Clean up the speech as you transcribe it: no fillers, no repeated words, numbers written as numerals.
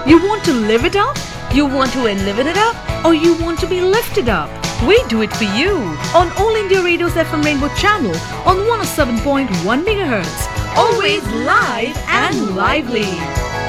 You want to live it up? You want to live it up? Or you want to be lifted up? We do it for you on All India Radio's FM Rainbow channel on 107.1 MHz. Always live and lively.